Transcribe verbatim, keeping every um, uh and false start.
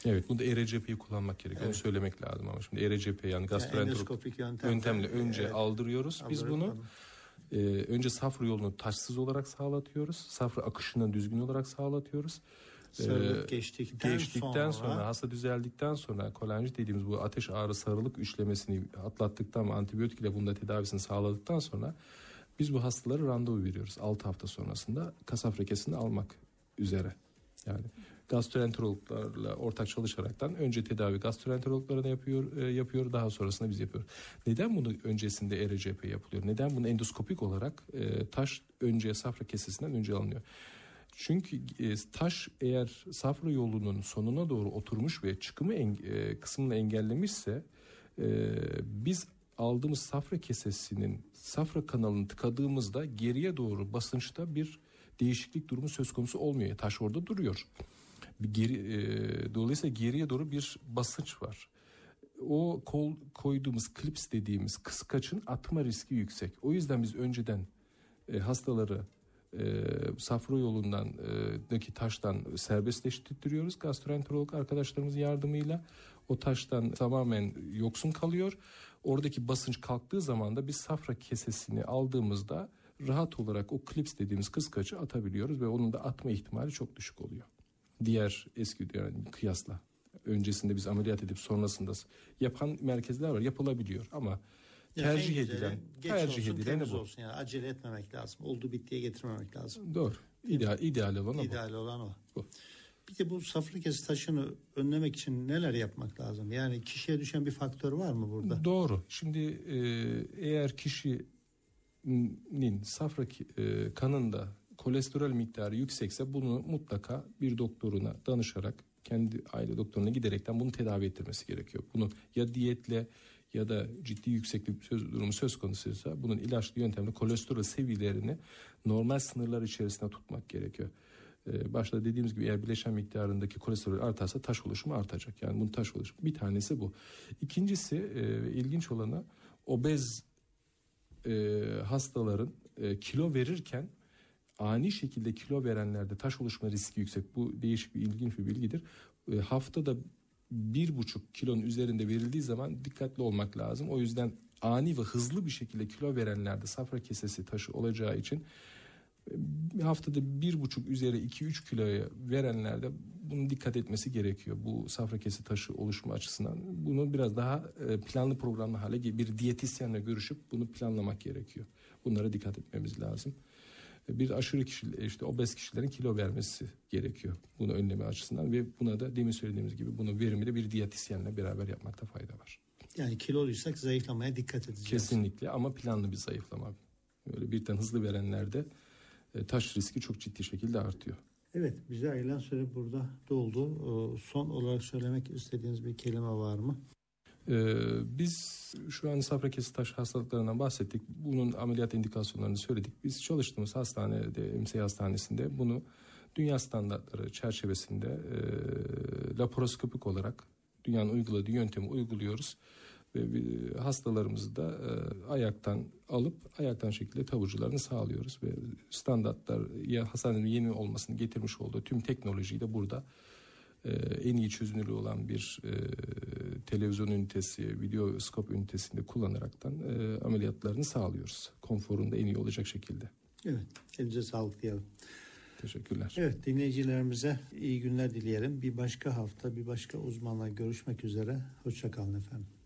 Evet, bunu da E R C P'yi kullanmak gerekiyor. Evet. Onu söylemek lazım ama şimdi E R C P yani gastroenterolog yani yöntemle önce evet. aldırıyoruz. Biz Aldırır, bunu e, önce safra yolunu taşsız olarak sağlatıyoruz. Safra akışını düzgün olarak sağlatıyoruz. Sarılık geçtikten, geçtikten sonra, sonra hasta düzeldikten sonra kolanjit dediğimiz bu ateş ağrı sarılık üçlemesini atlattıktan ve antibiyotik ile bunda tedavisini sağladıktan sonra biz bu hastalara randevu veriyoruz. altı hafta sonrasında kasafra kesini almak üzere. Yani gastroenterologlarla ortak çalışaraktan önce tedavi gastroenterologlarına yapıyor, e, yapıyor daha sonrasında biz yapıyoruz. Neden bunu öncesinde E R C P yapılıyor? Neden bunu endoskopik olarak e, taş önce safra kesesinden önce alınıyor? Çünkü e, taş eğer safra yolunun sonuna doğru oturmuş ve çıkımı en, e, kısmını engellemişse e, biz aldığımız safra kesesinin safra kanalını tıkadığımızda geriye doğru basınçta bir değişiklik durumu söz konusu olmuyor. Taş orada duruyor. Bir geri, e, dolayısıyla geriye doğru bir basınç var. O kol koyduğumuz klips dediğimiz kıskaçın atma riski yüksek. O yüzden biz önceden e, hastaları e, safra yolundan e, daki taştan serbestleştiriyoruz. Gastroenterolog arkadaşlarımızın yardımıyla o taştan tamamen yoksun kalıyor. Oradaki basınç kalktığı zaman da biz safra kesesini aldığımızda rahat olarak o klips dediğimiz kıskaçı atabiliyoruz ve onun da atma ihtimali çok düşük oluyor. Diğer eski yani kıyasla. Öncesinde biz ameliyat edip sonrasında yapan merkezler var. Yapılabiliyor ama tercih yani edilen tercih olsun, edilen bu. Olsun yani acele etmemek lazım. Oldu bittiye getirmemek lazım. Doğru. İdeal ideal olan o. İdeal olan o. Bu. Bir de bu safra kesi taşını önlemek için neler yapmak lazım? Yani kişiye düşen bir faktör var mı burada? Doğru. Şimdi e, eğer kişinin safra e, kanında kolesterol miktarı yüksekse bunu mutlaka bir doktoruna danışarak kendi aile doktoruna giderekten bunu tedavi ettirmesi gerekiyor. Bunun ya diyetle ya da ciddi yükseklik söz, durumu söz konusuysa bunun ilaçlı yöntemle kolesterol seviyelerini normal sınırlar içerisinde tutmak gerekiyor. Ee, başta dediğimiz gibi eğer bileşen miktarındaki kolesterol artarsa taş oluşumu artacak. Yani bunun taş oluşumu bir tanesi bu. İkincisi e, ilginç olanı obez e, hastaların e, kilo verirken ani şekilde kilo verenlerde taş oluşma riski yüksek. Bu değişik bir ilginç bir bilgidir. E, haftada bir buçuk kilonun üzerinde verildiği zaman dikkatli olmak lazım. O yüzden ani ve hızlı bir şekilde kilo verenlerde safra kesesi taşı olacağı için e, haftada bir buçuk üzeri iki üç kiloya verenlerde bunun dikkat etmesi gerekiyor. Bu safra kesesi taşı oluşma açısından. Bunu biraz daha e, planlı programlı hale bir diyetisyenle görüşüp bunu planlamak gerekiyor. Bunlara dikkat etmemiz lazım. Bir aşırı kişi, işte obez kişilerin kilo vermesi gerekiyor bunu önleme açısından ve buna da demin söylediğimiz gibi bunu verimi de bir diyetisyenle beraber yapmakta fayda var. Yani kiloluysak zayıflamaya dikkat edeceğiz. Kesinlikle ama planlı bir zayıflama. Böyle birden hızlı verenlerde taş riski çok ciddi şekilde artıyor. Evet, bize ayrılan süre burada doldu. Son olarak söylemek istediğiniz bir kelime var mı? Ee, biz şu an safra kesesi taş hastalıklarından bahsettik. Bunun ameliyat indikasyonlarını söyledik. Biz çalıştığımız hastanede, M S Hastanesi'nde bunu dünya standartları çerçevesinde e, laparoskopik olarak dünyanın uyguladığı yöntemi uyguluyoruz. Ve hastalarımızı da e, ayaktan alıp ayaktan şekilde taburcularını sağlıyoruz. Ve standartlar ya hastanenin yeni olmasını getirmiş olduğu tüm teknolojiyi de burada Ee, en iyi çözünürlüğü olan bir e, televizyon ünitesi, videoskop ünitesinde kullanaraktan e, ameliyatlarını sağlıyoruz. Konforunda en iyi olacak şekilde. Evet, elinize sağlık diyelim. Teşekkürler. Evet, dinleyicilerimize iyi günler dileyelim. Bir başka hafta, bir başka uzmanla görüşmek üzere. Hoşça kalın efendim.